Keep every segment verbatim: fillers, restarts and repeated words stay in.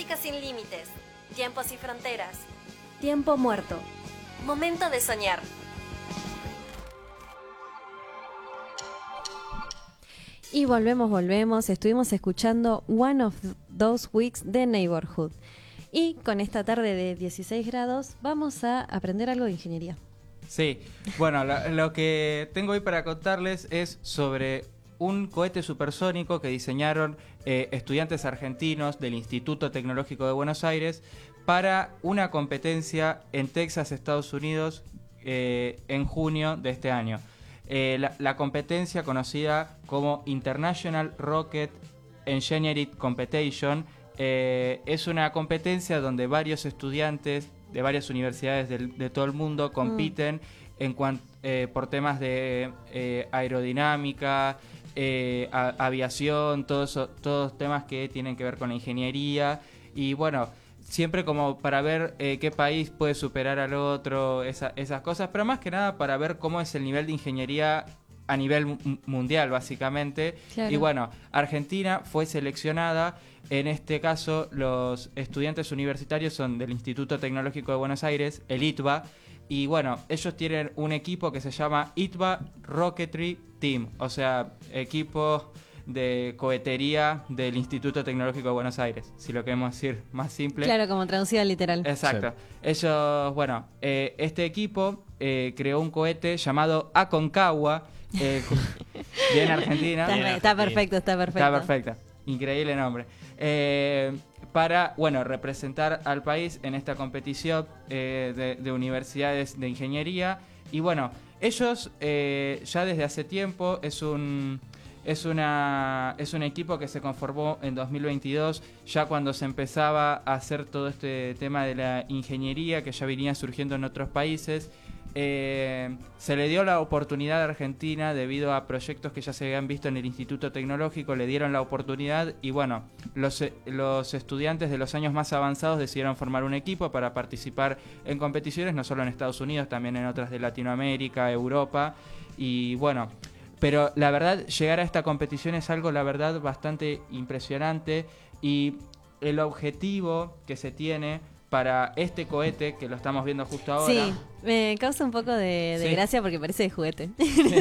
Música sin límites, tiempos y fronteras. Tiempo muerto. Momento de soñar. Y volvemos, volvemos. Estuvimos escuchando One of Those Weeks de Neighborhood. Y con esta tarde de dieciséis grados vamos a aprender algo de ingeniería. Sí, bueno, lo, lo que tengo hoy para contarles es sobre un cohete supersónico que diseñaron eh, estudiantes argentinos del Instituto Tecnológico de Buenos Aires para una competencia en Texas, Estados Unidos, eh, en junio de este año. Eh, la, la competencia conocida como International Rocket Engineering Competition eh, es una competencia donde varios estudiantes de varias universidades de, de todo el mundo compiten mm. en cuan, eh, por temas de eh, aerodinámica, eh, a, aviación, todos eso, todos temas que tienen que ver con la ingeniería y bueno, siempre como para ver eh, qué país puede superar al otro, esa, esas cosas, pero más que nada para ver cómo es el nivel de ingeniería a nivel m- mundial, básicamente. Claro. Y bueno, Argentina fue seleccionada, en este caso los estudiantes universitarios son del Instituto Tecnológico de Buenos Aires, el I T B A, y bueno, ellos tienen un equipo que se llama I T B A Rocketry Team, o sea, equipo de cohetería del Instituto Tecnológico de Buenos Aires, si lo queremos decir más simple. Claro, como traducida literal. Exacto. Sí. Ellos, bueno, eh, este equipo eh, creó un cohete llamado Aconcagua, eh, bien Argentina. Está, bien está perfecto, está perfecto. Está perfecto. Increíble nombre. Eh, para, bueno, representar al país en esta competición eh, de, de universidades de ingeniería. Y bueno, ellos eh, ya desde hace tiempo es un... Es, una, es un equipo que se conformó en dos mil veintidós, ya cuando se empezaba a hacer todo este tema de la ingeniería que ya venía surgiendo en otros países. Eh, se le dio la oportunidad a Argentina debido a proyectos que ya se habían visto en el Instituto Tecnológico, le dieron la oportunidad y bueno, los, los estudiantes de los años más avanzados decidieron formar un equipo para participar en competiciones, no solo en Estados Unidos, también en otras de Latinoamérica, Europa y bueno... Pero la verdad, llegar a esta competición es algo, la verdad, bastante impresionante y el objetivo que se tiene para este cohete, que lo estamos viendo justo ahora... Sí, me causa un poco de, de sí. gracia porque parece de juguete.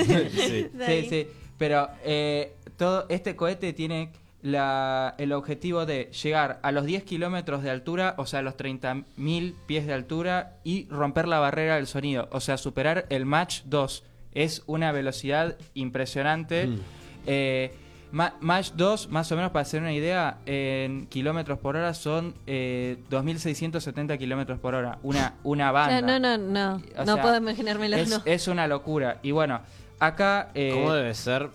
sí, sí, sí, pero eh, todo este cohete tiene la, el objetivo de llegar a los diez kilómetros de altura, o sea, a los treinta mil pies de altura y romper la barrera del sonido, o sea, superar el Mach dos. Es una velocidad impresionante. Mm. Eh, Mach dos, más o menos para hacer una idea, en kilómetros por hora son eh, dos mil seiscientos setenta kilómetros por hora. Una, una banda. No, no, no, no, o no sea, puedo imaginármelo. Es, no. es una locura. Y bueno, acá... Eh, ¿Cómo debe ser?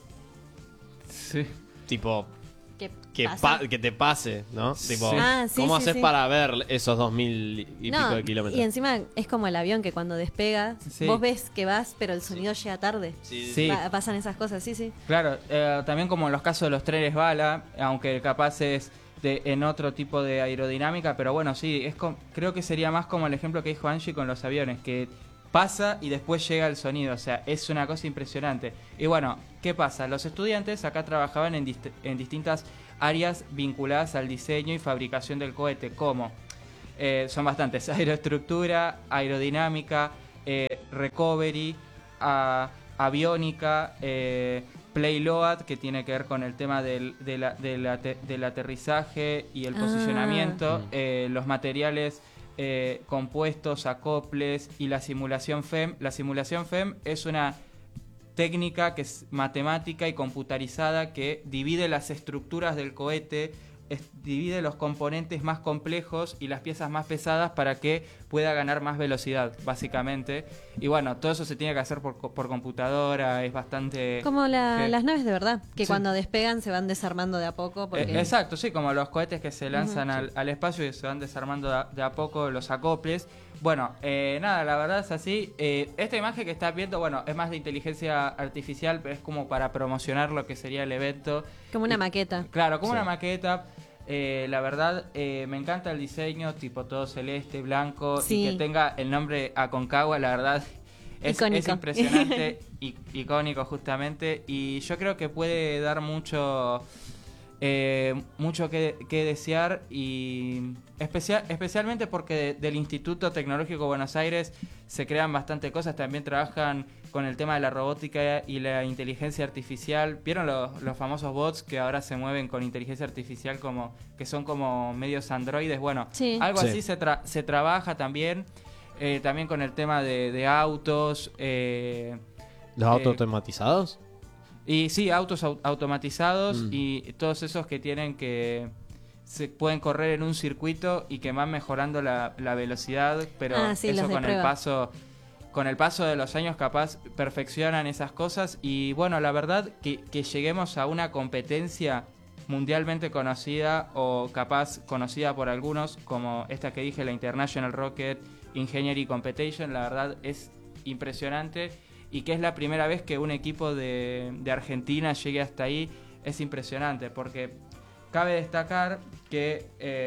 Sí. Tipo... Que, que, pa- que te pase, ¿no? Sí. Tipo, ah, sí, ¿cómo sí, haces sí. para ver esos dos mil y no, pico de kilómetros? Y encima es como el avión que cuando despega, sí. vos ves que vas, pero el sonido sí. llega tarde. Sí. sí. Pa- pasan esas cosas, sí, sí. Claro, eh, también como en los casos de los trenes bala, aunque capaz es de, en otro tipo de aerodinámica, pero bueno, sí, es com- creo que sería más como el ejemplo que dijo Angie con los aviones, que pasa y después llega el sonido, o sea, es una cosa impresionante. Y bueno, ¿qué pasa? Los estudiantes acá trabajaban en, dist- en distintas áreas vinculadas al diseño y fabricación del cohete, como eh, son bastantes: aeroestructura, aerodinámica, eh, recovery, a, aviónica, eh, payload, que tiene que ver con el tema del, de la, de la te, del aterrizaje y el ah. posicionamiento, Mm. eh, los materiales eh, compuestos, acoples y la simulación F E M. La simulación F E M es una técnica que es matemática y computarizada que divide las estructuras del cohete, es, divide los componentes más complejos y las piezas más pesadas para que pueda ganar más velocidad, básicamente. Y bueno, todo eso se tiene que hacer por, por computadora, es bastante... Como la, que, las naves de verdad, que sí. cuando despegan se van desarmando de a poco. Porque... Eh, exacto, sí, como los cohetes que se lanzan uh-huh. al, al espacio y se van desarmando de a, de a poco los acoples. Bueno, eh, nada, la verdad es así. Eh, esta imagen que estás viendo, bueno, es más de inteligencia artificial, pero es como para promocionar lo que sería el evento. Como una y, maqueta. Claro, como sí. una maqueta. Eh, la verdad, eh, me encanta el diseño, tipo todo celeste, blanco, sí. y que tenga el nombre Aconcagua, la verdad, es, es impresionante, y, icónico justamente, y yo creo que puede dar mucho... eh, mucho que, que desear y especial, especialmente porque de, del Instituto Tecnológico de Buenos Aires se crean bastante cosas, también trabajan con el tema de la robótica y la inteligencia artificial. ¿Vieron los, los famosos bots que ahora se mueven con inteligencia artificial como que son como medios androides? Bueno, Sí. algo Sí. así se, tra- se trabaja también, eh, también con el tema de, de autos. Eh, ¿Los eh, autos automatizados? y sí, autos au- automatizados Mm. y todos esos que tienen que... se pueden correr en un circuito y que van mejorando la, la velocidad, pero Ah, sí, eso los de con el prueba. paso con el paso de los años capaz perfeccionan esas cosas y bueno, la verdad que, que lleguemos a una competencia mundialmente conocida o capaz conocida por algunos como esta que dije, la International Rocket Engineering Competition, la verdad es impresionante y que es la primera vez que un equipo de, de Argentina llegue hasta ahí, es impresionante porque cabe destacar que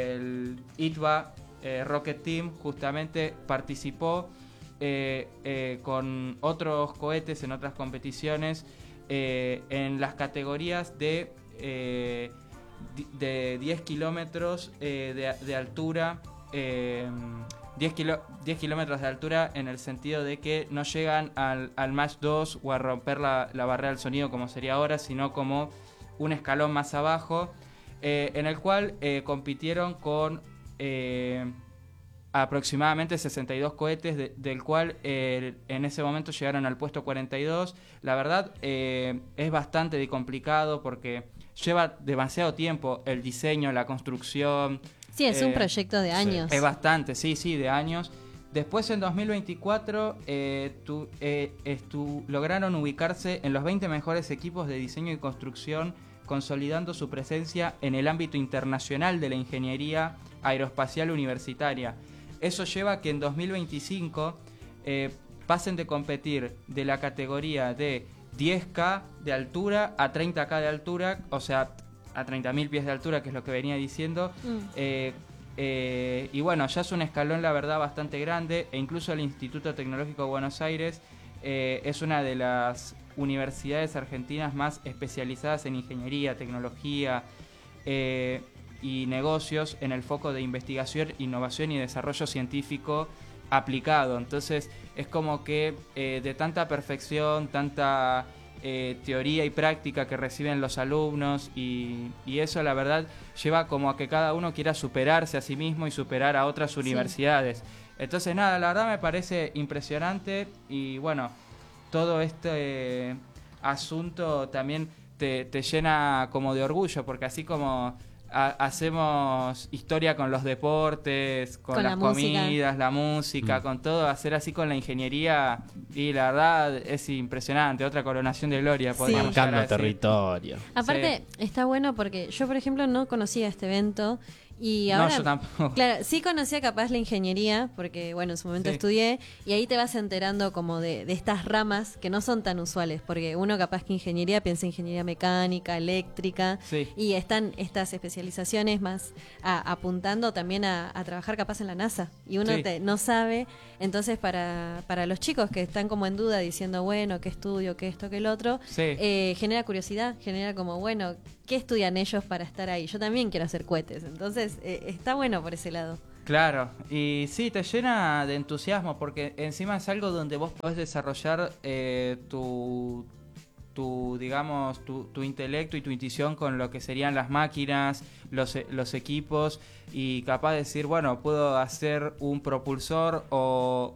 el I T B A eh, Rocket Team justamente participó eh, eh, con otros cohetes en otras competiciones eh, en las categorías de, eh, di- de diez kilómetros eh, de, de altura. Eh, diez, kilo- diez kilómetros de altura en el sentido de que no llegan al, al Mach dos o a romper la, la barrera del sonido como sería ahora, sino como un escalón más abajo, eh, en el cual eh, compitieron con eh, aproximadamente sesenta y dos cohetes, de- del cual eh, en ese momento llegaron al puesto cuarenta y dos. La verdad eh, es bastante complicado porque lleva demasiado tiempo el diseño, la construcción. Sí, es un eh, proyecto de años. Es bastante, sí, sí, de años. Después en dos mil veinticuatro eh, tu- eh, estu- lograron ubicarse en los veinte mejores equipos de diseño y construcción, consolidando su presencia en el ámbito internacional de la ingeniería aeroespacial universitaria. Eso lleva a que en dos mil veinticinco eh, pasen de competir de la categoría de diez K de altura a treinta K de altura, o sea, a treinta mil pies de altura, que es lo que venía diciendo. Mm. Eh, eh, y bueno, ya es un escalón, la verdad, bastante grande, e incluso el Instituto Tecnológico de Buenos Aires eh, es una de las universidades argentinas más especializadas en ingeniería, tecnología eh, y negocios en el foco de investigación, innovación y desarrollo científico aplicado. Entonces es como que eh, de tanta perfección, tanta eh, teoría y práctica que reciben los alumnos y, y eso la verdad lleva como a que cada uno quiera superarse a sí mismo y superar a otras universidades. Entonces nada, la verdad me parece impresionante y bueno, todo este eh, asunto también te, te llena como de orgullo, porque así como ha- hacemos historia con los deportes, con, Con las la música. comidas, la música, Mm. con todo, hacer así con la ingeniería, y la verdad es impresionante, otra coronación de gloria, Sí. podríamos llegar a Marcando decir. territorio. Aparte, está bueno porque yo, por ejemplo, no conocía este evento y No, ahora... yo tampoco. Claro, sí conocía capaz la ingeniería, porque bueno, en su momento Sí. estudié, y ahí te vas enterando como de, de estas ramas que no son tan usuales, porque uno capaz que ingeniería piensa ingeniería mecánica, eléctrica, Sí. y están estas especializaciones más a- apuntando también a, a trabajar capaz en la NASA, y uno Sí. te- no sabe, entonces para, para los chicos que están como en duda diciendo, bueno, qué estudio, qué esto, qué el otro, Sí. eh, genera curiosidad, genera como, bueno, ¿qué estudian ellos para estar ahí? Yo también quiero hacer cohetes, entonces eh, está bueno por ese lado. Claro, y sí, te llena de entusiasmo porque encima es algo donde vos podés desarrollar eh, tu, tu, digamos, tu, tu intelecto y tu intuición con lo que serían las máquinas, los, e- los equipos, y capaz de decir, bueno, puedo hacer un propulsor o,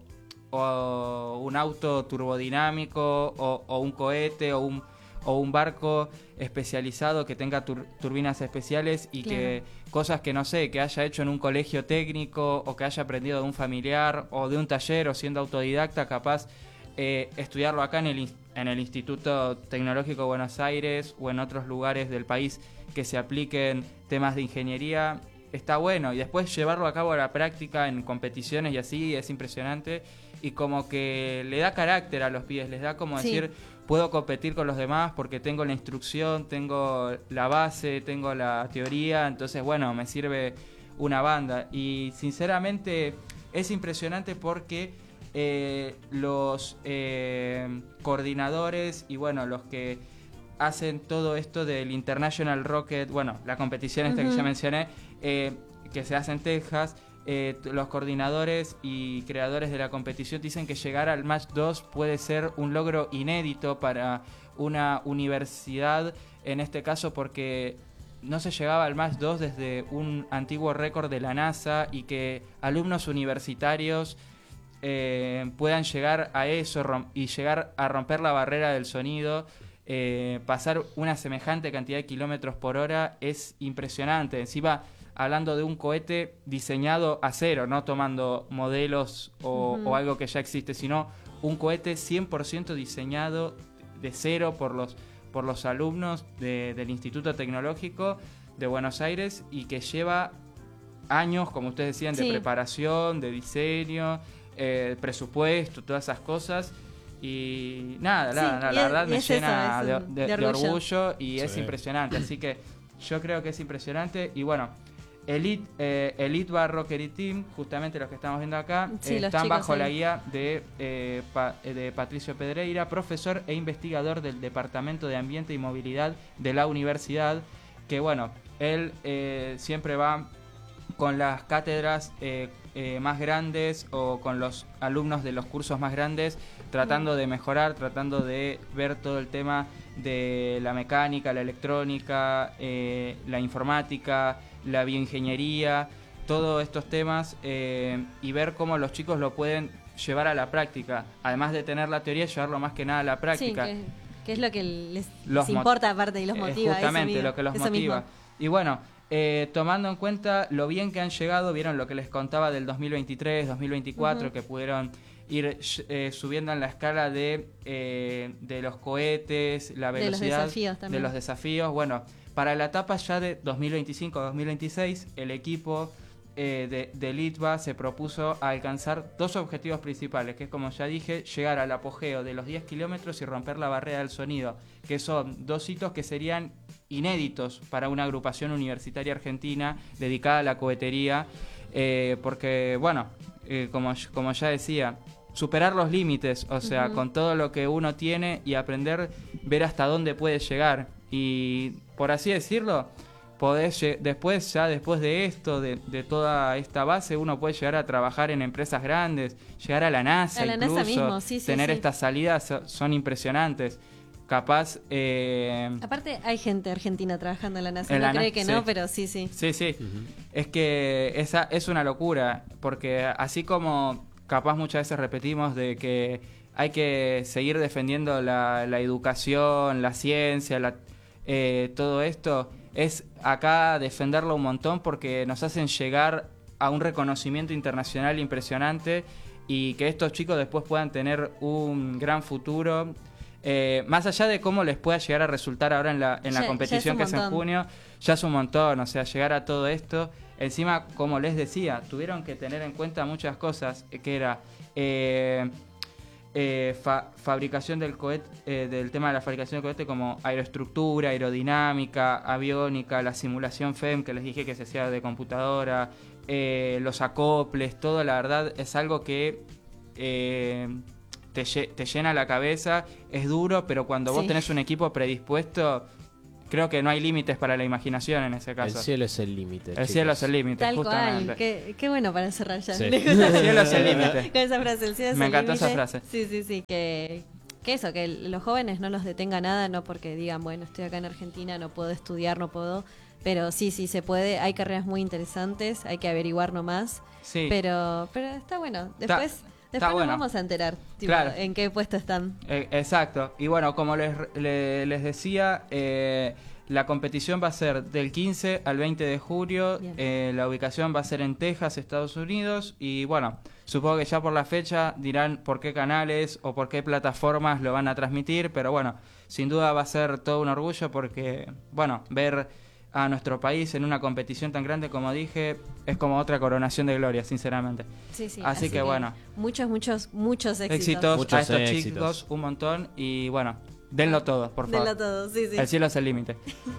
o un auto turbodinámico o, o un cohete o un, o un barco especializado que tenga tur- turbinas especiales y Claro. que cosas que no sé, que haya hecho en un colegio técnico o que haya aprendido de un familiar o de un taller o siendo autodidacta, capaz eh, estudiarlo acá en el, ins- en el Instituto Tecnológico de Buenos Aires o en otros lugares del país que se apliquen temas de ingeniería, está bueno. Y después llevarlo a cabo a la práctica en competiciones y así es impresionante. Y como que le da carácter a los pibes, les da como Sí. decir, puedo competir con los demás porque tengo la instrucción, tengo la base, tengo la teoría, entonces bueno, me sirve una banda. Y sinceramente es impresionante porque eh, los eh, coordinadores y bueno, los que hacen todo esto del International Rocket, bueno, la competición esta Ujú. que ya mencioné, eh, que se hace en Texas. Eh, t- los coordinadores y creadores de la competición dicen que llegar al Match dos puede ser un logro inédito para una universidad, en este caso porque no se llegaba al Match dos desde un antiguo récord de la NASA, y que alumnos universitarios eh, puedan llegar a eso rom- y llegar a romper la barrera del sonido, eh, pasar una semejante cantidad de kilómetros por hora es impresionante. Encima, hablando de un cohete diseñado a cero, no tomando modelos o, Ujú. o algo que ya existe, sino un cohete cien por ciento diseñado de cero por los, por los alumnos de- del Instituto Tecnológico de Buenos Aires, y que lleva años, como ustedes decían, de Sí. preparación, de diseño, eh, presupuesto, todas esas cosas. Y nada, Sí, la, la- y la es- verdad y me es eso, llena es de, un- de- de de orgullo. orgullo, y es Sí. impresionante. Así que yo creo que es impresionante. Y bueno, Elite, eh, Elite Bar Rockery Team, justamente los que estamos viendo acá, Sí, eh, los están chicos bajo ahí. la guía de, eh, Pa- eh, de Patricio Pedreira, profesor e investigador del Departamento de Ambiente y Movilidad de la universidad, que bueno, él eh, siempre va con las cátedras eh, eh, más grandes o con los alumnos de los cursos más grandes, tratando de mejorar, tratando de ver todo el tema de la mecánica, la electrónica, eh, la informática, la bioingeniería, todos estos temas, eh, y ver cómo los chicos lo pueden llevar a la práctica. Además de tener la teoría, llevarlo más que nada a la práctica. Sí, que, que es lo que les, Los les mot- importa aparte y los Eh, motiva. eso justamente mismo, lo que los eso motiva. mismo. Y bueno, eh, tomando en cuenta lo bien que han llegado, vieron lo que les contaba del dos mil veintitrés, dos mil veinticuatro, Ujú. que pudieron ir eh, subiendo en la escala de, eh, de los cohetes, la De los velocidad, desafíos también. de los desafíos. Bueno, para la etapa ya de dos mil veinticinco dos mil veintiséis, el equipo eh, de, de Litva se propuso alcanzar dos objetivos principales, que es, como ya dije, llegar al apogeo de los diez kilómetros y romper la barrera del sonido, que son dos hitos que serían inéditos para una agrupación universitaria argentina dedicada a la cohetería, eh, porque, bueno, eh, como, como ya decía, superar los límites, o sea, Ujú. con todo lo que uno tiene, y aprender, ver hasta dónde puede llegar. Y, por así decirlo, podés, lle- después, ya después de esto, de, de toda esta base, uno puede llegar a trabajar en empresas grandes, llegar a la NASA, A la NASA incluso, mismo, sí, sí, tener sí. estas salidas so- son impresionantes. Capaz, eh, Aparte, hay gente argentina trabajando en la NASA. En No la cree NASA, que sí. no, pero sí, sí. sí, sí, es que esa es una locura, porque así como capaz muchas veces repetimos de que hay que seguir defendiendo la, la educación, la ciencia, la, eh, todo esto, es acá defenderlo un montón, porque nos hacen llegar a un reconocimiento internacional impresionante, y que estos chicos después puedan tener un gran futuro. Eh, más allá de cómo les pueda llegar a resultar ahora en la, en Ya- la ya competición es un que es en montón. junio, ya es un montón, o sea, llegar a todo esto. Encima, como les decía, tuvieron que tener en cuenta muchas cosas, eh, que era eh, eh, fa- fabricación del cohete, eh, del tema de la fabricación del cohete, como aeroestructura, aerodinámica, aviónica, la simulación F E M que les dije que se hacía de computadora, eh, los acoples, todo, la verdad es algo que eh, te, lle- te llena la cabeza, es duro, pero cuando vos Sí. tenés un equipo predispuesto, creo que no hay límites para la imaginación en ese El caso. cielo es el límite. El chicos. cielo es el límite, Tal justamente. cual. Qué, qué bueno para cerrar ya. Sí. El cielo es el límite. Con esa frase, el cielo es Me el encantó esa límite. frase. Sí, sí, sí. Que, que eso, que los jóvenes no los detenga nada, no porque digan, bueno, estoy acá en Argentina, no puedo estudiar, no puedo. Pero sí, sí, se puede. Hay carreras muy interesantes, hay que averiguar nomás. Sí. Pero, pero está bueno. Después, Está- después está nos bueno. vamos a enterar tipo, Claro. en qué puesto están. Eh, exacto. Y bueno, como les, le- les decía, eh, la competición va a ser del quince al veinte de julio. Bien. Eh, la ubicación va a ser en Texas, Estados Unidos. Y bueno, supongo que ya por la fecha dirán por qué canales o por qué plataformas lo van a transmitir. Pero bueno, sin duda va a ser todo un orgullo, porque, bueno, ver a nuestro país en una competición tan grande, como dije, es como otra coronación de gloria, sinceramente. Sí, sí. Así que bueno. Muchos, muchos, muchos éxitos. Éxitos, Muchos a estos éxitos. chicos, un montón. Y bueno, denlo todo, por favor. Denlo todo, sí, sí. El cielo es el límite.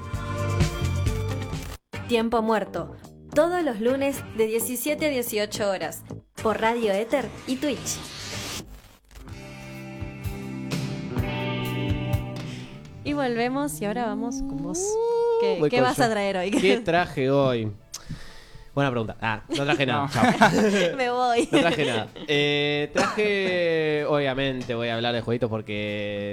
Tiempo muerto. Todos los lunes de diecisiete a dieciocho horas. Por Radio Éter y Twitch. Y volvemos y ahora vamos con vos. ¿Qué, Voy qué con vas yo. a traer hoy? ¿Qué traje hoy? Buena pregunta. Ah, no traje nada. No. Chao. Me voy. No traje nada. Eh, traje, obviamente, voy a hablar de jueguitos porque...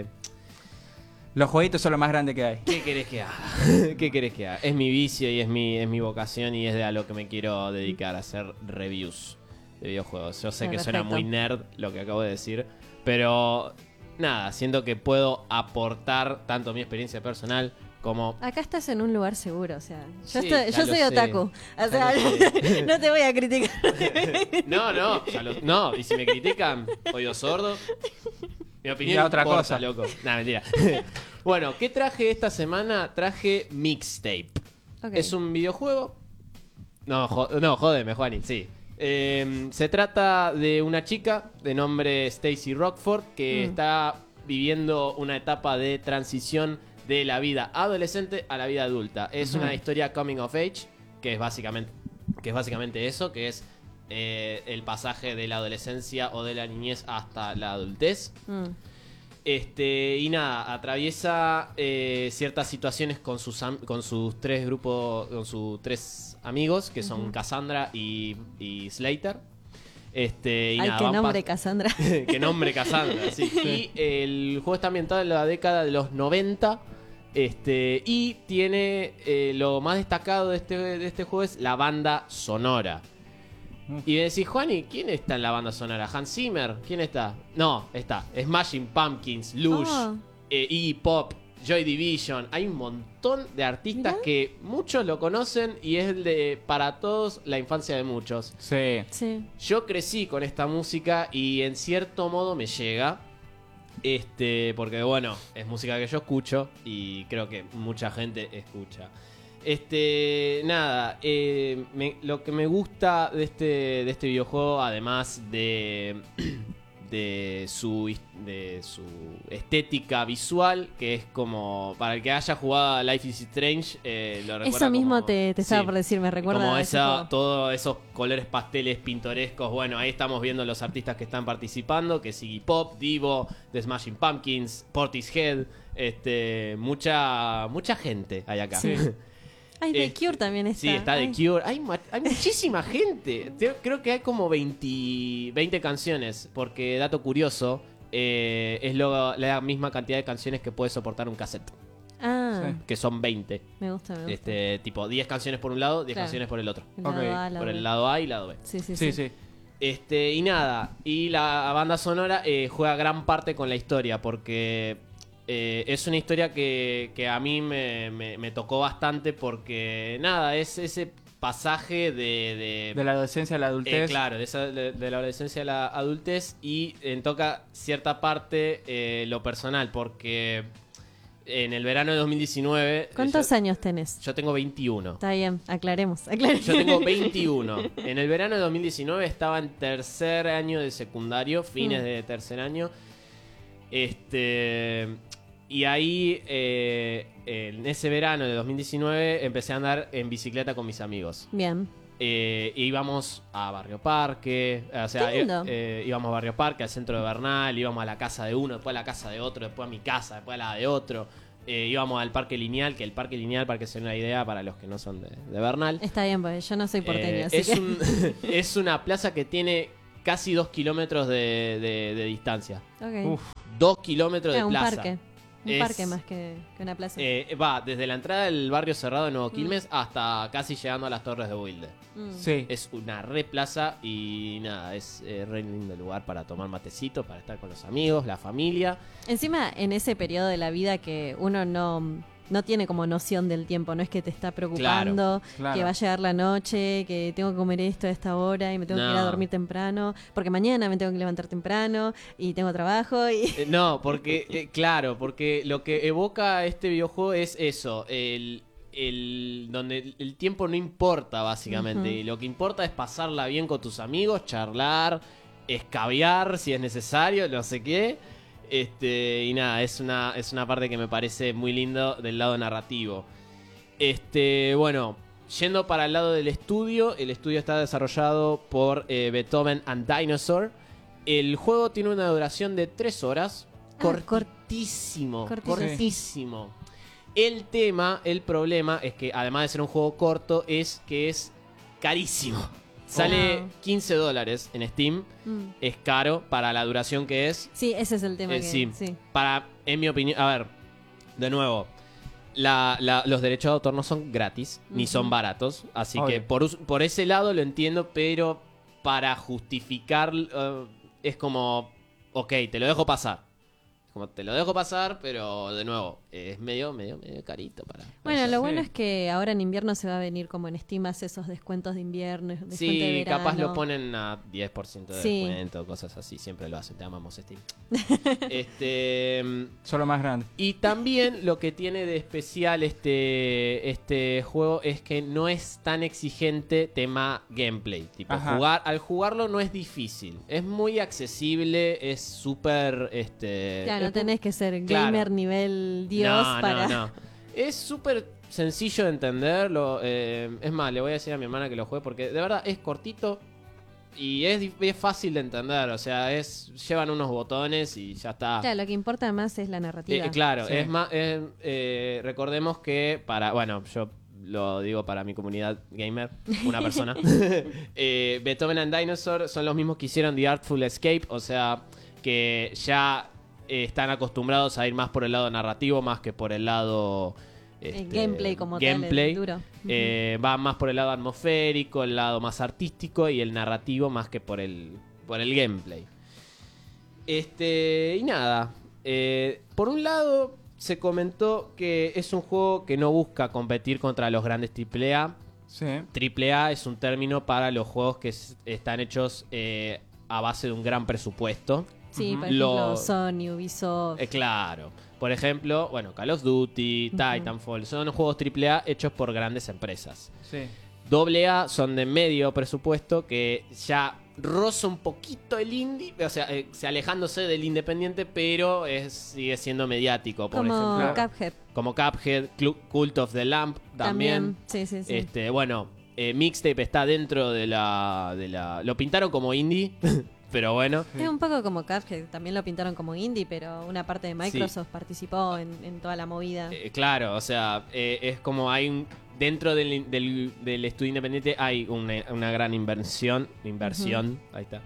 Los jueguitos son lo más grande que hay. ¿Qué querés que haga? ¿Qué querés que haga? Es mi vicio y es mi, es mi vocación y es de a lo que me quiero dedicar, a hacer reviews de videojuegos. Yo sé Ah, que suena perfecto. muy nerd lo que acabo de decir, pero nada, siento que puedo aportar tanto mi experiencia personal como... Acá estás en un lugar seguro, o sea, yo, Sí, estoy- ya yo lo soy sé. otaku, o Ya sea, lo sé. no te voy a criticar. No, no, ya lo- no, y si me critican, oído sordo. Mi opinión Diga otra importa, cosa. loco. Nah, mentira. Bueno, ¿qué traje esta semana? Traje Mixtape. Ok. Es un videojuego. No, jo- no, jódeme, Juani, sí. Eh, se trata de una chica de nombre Stacy Rockford que Mm. está viviendo una etapa de transición de la vida adolescente a la vida adulta. Es Ujú. una historia coming of age, que es básicamente, que es básicamente eso, que es eh, el pasaje de la adolescencia o de la niñez hasta la adultez. Mm. Este, y nada, atraviesa eh, ciertas situaciones con sus, am- con sus tres grupos, con sus tres amigos, que son Ujú. Cassandra y, y Slater. Este, y Ay, nada, qué van nombre, pas- Cassandra. Qué nombre, Cassandra, sí. Y el juego está ambientado en la década de los noventa. Este, y tiene eh, lo más destacado de este, de este juego es la banda sonora. Y me decís, Juani, ¿quién está en la banda sonora? ¿Hans Zimmer? ¿Quién está? No, está Smashing Pumpkins, Lush, Oh. eh, Iggy Pop, Joy Division. Hay un montón de artistas Mirá. que muchos lo conocen y es el de, para todos, la infancia de muchos. Sí. Sí. Yo crecí con esta música y en cierto modo me llega. Este, porque bueno, es música que yo escucho y creo que mucha gente escucha. Este, nada, eh, me- lo que me gusta de este, de este videojuego, además de, de, su, his- de su estética visual, que es como, para el que haya jugado a Life is Strange, eh, lo recuerda Eso mismo como- te, te estaba sí. por decir, me recuerda Como a ese esa, juego. todos esos colores pasteles pintorescos. Bueno, ahí estamos viendo los artistas que están participando, que es Iggy Pop, Divo, The Smashing Pumpkins, Portishead, este, mucha mucha gente hay acá. Sí. Ay, The Este, Cure también está. Sí, está The Ay. Cure. Hay, ma- hay muchísima gente. Te- Creo que hay como veinte, veinte canciones, porque dato curioso, eh, es lo- la misma cantidad de canciones que puede soportar un cassette, Ah, Sí. que son veinte. me gusta, me gusta. Este, tipo diez canciones por un lado, diez Claro. canciones por el otro. El Ok, lado A, lado Por B. el lado A y lado B. Sí, sí, Sí, sí. sí. Este, y nada, y la banda sonora eh, juega gran parte con la historia, porque eh, es una historia que, que a mí me, me- me tocó bastante, porque nada, es ese pasaje de... de- De la adolescencia a la eh, adultez. claro, de, esa- de- de la adolescencia a la adultez, y eh, toca cierta parte eh, lo personal, porque en el verano de dos mil diecinueve... ¿Cuántos yo, años tenés? yo tengo veintiuno. Está bien, aclaremos, aclaremos. Yo tengo veintiuno. En el verano de dos mil diecinueve estaba en tercer año de secundario, fines Mm. de tercer año. Este. Y ahí, eh, en ese verano de dos mil diecinueve, empecé a andar en bicicleta con mis amigos. Bien. Eh, íbamos a Barrio Parque, o sea, Qué lindo. eh, íbamos a Barrio Parque, al centro de Bernal, íbamos a la casa de uno, después a la casa de otro, después a mi casa, después a la de otro. Eh, íbamos al Parque Lineal, que el Parque Lineal, para que se den una idea para los que no son de, de Bernal, Está bien, porque yo no soy porteño, eh, así es, que... un- es una plaza que tiene casi dos kilómetros de, de- de distancia. Ok. Uf. Dos kilómetros Ah, de un plaza. parque. Un Es- parque más que, que una plaza. Eh, va desde la entrada del barrio cerrado de Nuevo Quilmes hasta casi llegando a las Torres de Wilde. Mm. Sí. Es una re plaza y nada, es eh, re lindo lugar para tomar matecito, para estar con los amigos, la familia. Encima, en ese periodo de la vida que uno no, no tiene como noción del tiempo, no es que te está preocupando, claro. que va a llegar la noche, que tengo que comer esto a esta hora y me tengo que ir a No. dormir temprano, porque mañana me tengo que levantar temprano y tengo trabajo y... Eh, no, porque, eh, claro, porque lo que evoca este videojuego es eso, el, el donde el- el tiempo no importa básicamente, Ujú. y lo que importa es pasarla bien con tus amigos, charlar, escabiar si es necesario, no sé qué. Este, y nada, es una, es una parte que me parece muy lindo del lado narrativo. Este, bueno, yendo para el lado del estudio, el estudio está desarrollado por eh, Beethoven and Dinosaur. El juego tiene una duración de tres horas. Ah, Cortísimo, cortito. cortísimo. El tema, el problema es que además de ser un juego corto, es que es carísimo. Sale Oh. quince dólares en Steam. Mm. Es caro para la duración que es. Sí, ese es el tema. Eh, que, sí. sí. Para, en mi opinión, a ver, de nuevo, la, la- los derechos de autor no son gratis, ni Ujú. son baratos. Así Obvio. que por, us- por ese lado lo entiendo, pero para justificar eh, es como, ok, te lo dejo pasar. Como te lo dejo pasar, pero de nuevo, eh, es medio, medio, medio carito para. Bueno, para lo sí. bueno es que ahora en invierno se va a venir como en Steam hace esos descuentos de invierno, descuento de Sí, verano. capaz lo ponen a diez por ciento de Sí. descuento, cosas así, siempre lo hacen, te amamos Steam. este, Solo más grande. y también lo que tiene de especial este, este juego es que no es tan exigente tema gameplay. Tipo, Ajá. jugar, al jugarlo no es difícil, es muy accesible, es súper... Este, Ya, no es- tenés que ser Claro. gamer nivel Dios no, para... no, no. Es súper sencillo de entenderlo. eh, es más, le voy a decir a mi hermana que lo juegue porque de verdad es cortito y es, dif- es fácil de entender. O sea, es llevan unos botones y ya está. Claro, lo que importa más es la narrativa. Eh, claro, Sí. es más. eh, eh, recordemos que para. Bueno, yo lo digo para mi comunidad gamer, una persona. eh, Beethoven and Dinosaur son los mismos que hicieron The Artful Escape. O sea, que ya eh, están acostumbrados a ir más por el lado narrativo más que por el lado. El este, gameplay como gameplay. tal, el duro. Eh, va más por el lado atmosférico, el lado más artístico y el narrativo más que por el, por el gameplay. Este, y nada. eh, por un lado, se comentó que es un juego que no busca competir contra los grandes triple A. Sí. Triple A es un término para los juegos que s- están hechos eh, a base de un gran presupuesto. Sí, por Ujú. ejemplo, Lo- Sony, Ubisoft. Eh, claro. Por ejemplo, bueno, Call of Duty, Ujú. Titanfall, son juegos triple A hechos por grandes empresas. Sí. Doble A son de medio presupuesto que ya roza un poquito el indie, o sea, eh, se alejándose del independiente, pero es, sigue siendo mediático. Por como ejemplo, Cuphead como Cuphead, Clu- Cult of the Lamp también. también. Sí, sí, sí. Este, bueno, eh, Mixtape está dentro de la, de la. Lo pintaron como indie, pero bueno. Es un poco como Cuphead, también lo pintaron como indie, pero una parte de Microsoft participó en, en toda la movida. Eh, claro, o sea, eh, es como hay un. Dentro del, del, del estudio independiente hay una, una gran inversión. Inversión, ahí está.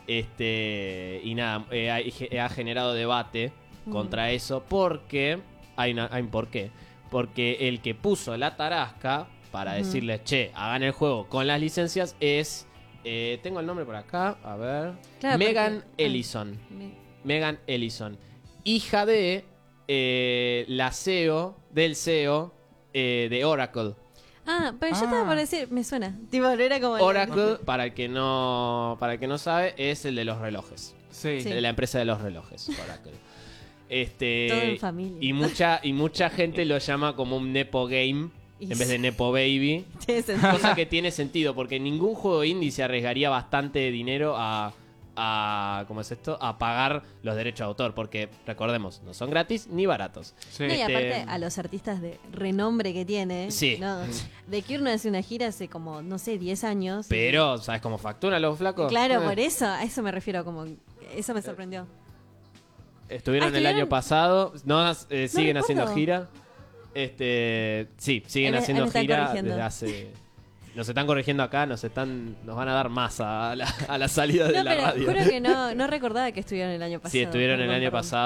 Este. Y nada, eh, hay- ge- ha generado debate Mm. contra eso. Porque. Hay, una, hay un porqué. Porque el que puso la tarasca para Ujú. decirles, che, hagan el juego con las licencias es. eh, tengo el nombre por acá, a ver. Claro, Megan porque- Ellison. Me- Megan Ellison, hija de eh, la C E O, del C E O eh, de Oracle. Ah, pero yo estaba Ah. por decir, me suena. Tipo, no era como... Oracle, para el que no, para el que no sabe, es el de los relojes, Sí. Sí. de la empresa de los relojes, Oracle. Este, Todo en familia. y mucha y mucha gente lo llama como un nepo game Y en vez de nepo baby, Tiene sentido. cosa que tiene sentido porque ningún juego indie se arriesgaría bastante dinero a a ¿cómo es esto? A pagar los derechos de autor, porque recordemos, no son gratis ni baratos. Sí. No, y Este- aparte a los artistas de renombre que tiene. Sí. ¿no? De que uno hace una gira hace como, no sé, diez años. Pero, ¿sabes cómo facturan los flacos? Claro, Eh, por eso, a eso me refiero, como... Eso me sorprendió. Estuvieron Ah, el ¿estuvieron? año pasado, no, eh, siguen haciendo recuerdo. gira. Este, sí, siguen Ahí me- ahí haciendo me están gira corrigiendo. desde hace. Nos están corrigiendo acá, nos están, nos van a dar masa a la, a la salida de No, la pero radio. juro que no, no recordaba que estuvieron el año pasado. Sí, estuvieron el Perdón, año perdón. pasado.